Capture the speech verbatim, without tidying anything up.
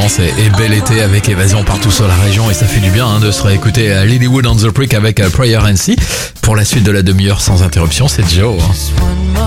vacances et, et bel été avec Évasion partout sur la région. Et ça fait du bien hein, de se réécouter Lilywood on the Prick avec Prayer and See. Pour la suite de la demi-heure sans interruption, c'est Joe. Hein.